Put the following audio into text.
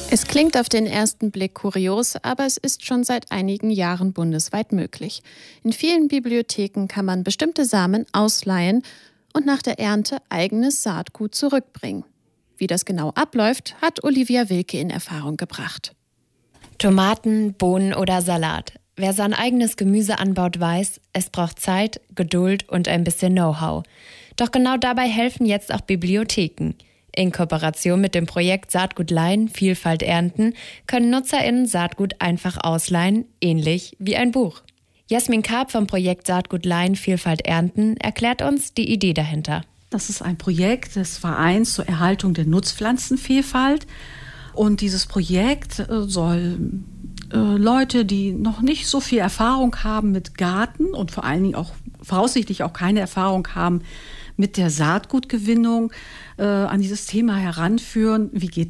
Es klingt auf den ersten Blick kurios, aber es ist schon seit einigen Jahren bundesweit möglich. In vielen Bibliotheken kann man bestimmte Samen ausleihen und nach der Ernte eigenes Saatgut zurückbringen. Wie das genau abläuft, hat Olivia Wilke in Erfahrung gebracht. Tomaten, Bohnen oder Salat. Wer sein eigenes Gemüse anbaut, weiß, es braucht Zeit, Geduld und ein bisschen Know-how. Doch genau dabei helfen jetzt auch Bibliotheken. In Kooperation mit dem Projekt Saatgut leihen, Vielfalt ernten, können NutzerInnen Saatgut einfach ausleihen, ähnlich wie ein Buch. Jasmin Karp vom Projekt Saatgut leihen, Vielfalt ernten erklärt uns die Idee dahinter. Das ist ein Projekt des Vereins zur Erhaltung der Nutzpflanzenvielfalt. Und dieses Projekt soll Leute, die noch nicht so viel Erfahrung haben mit Garten und vor allen Dingen auch voraussichtlich auch keine Erfahrung haben mit der Saatgutgewinnung, an dieses Thema heranführen. Wie geht